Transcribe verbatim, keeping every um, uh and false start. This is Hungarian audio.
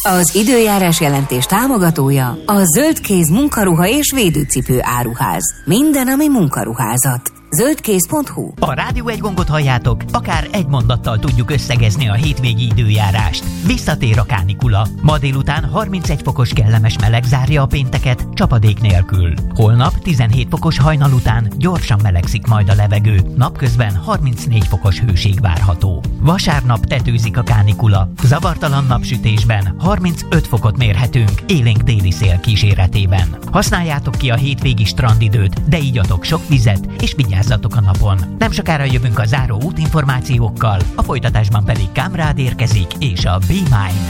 Az időjárás jelentés támogatója a Zöldkéz munkaruha és védőcipő áruház. Minden, ami munkaruházat. zöldkéz pont hu. A Rádió egy gongot halljátok, akár egy mondattal tudjuk összegezni a hétvégi időjárást. Visszatér a kánikula. Ma délután harmincegy fokos kellemes meleg zárja a pénteket, csapadék nélkül. Holnap tizenhét fokos hajnal után gyorsan melegszik majd a levegő. Napközben harmincnégy fokos hőség várható. Vasárnap tetőzik a kánikula. Zavartalan napsütésben harmincöt fokot mérhetünk, élénk déli szél kíséretében. Használjátok ki a hétvégi strandidőt, de igyatok sok vizet, és vigyázzatok a napon. Nem sokára jövünk a záró útinformációkkal, a folytatásban pedig Kámrád érkezik, és a Be Mine.